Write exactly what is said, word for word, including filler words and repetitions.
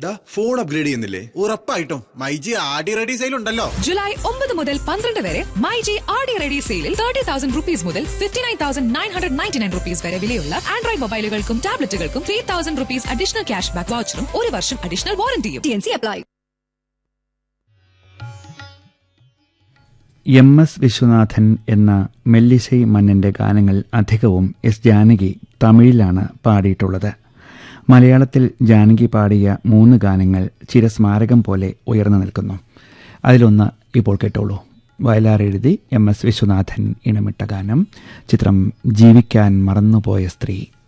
Phone upgrade ചെയ്യുന്നില്ലേ? ഉറപ്പായിട്ടും മൈജി ആടി റെഡി സെയിൽ ഉണ്ടല്ലോ. ജൂലൈ ഒമ്പത് മുതൽ പന്ത്രണ്ട് വരെ മൈജി ആടി റെഡി സെയിലിൽ തേർട്ടി തൗസൻഡ് റുപ്പീസ് മുതൽ fifty nine thousand nine hundred ninety nine rupees വരെ വിലയുള്ള Android മൊബൈലുകൾക്കും ടാബ്ലറ്റുകൾക്കും three thousand rupees additional cash back വൗച്ചറും ഒരു വർഷം additional വാറന്റിയും. T N C apply. M S Viswanathan എന്ന മെല്ലിശൈ മന്നന്റെ ഗാനങ്ങൾ അധികവും എസ് ജാനകി തമിഴിലാണ് പാടിയിട്ടുള്ളത്. മലയാളത്തിൽ ജാനകി പാടിയ മൂന്ന് ഗാനങ്ങൾ ചിരസ്മാരകം പോലെ ഉയർന്നു നിൽക്കുന്നു. അതിലൊന്ന് ഇപ്പോൾ കേട്ടോളൂ. വയലാർ എഴുതി എം എസ് വിശ്വനാഥൻ ഇണമിട്ട ഗാനം. ചിത്രം ജീവിക്കാൻ മറന്നുപോയ സ്ത്രീ.